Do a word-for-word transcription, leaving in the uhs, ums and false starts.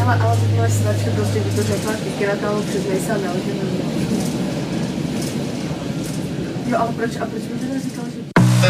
Ale, ale tohle starší prostě by to řekla, Kikira kámo, přiznej se a nelži. Jo, ale proč, a proč mi teda říkal, že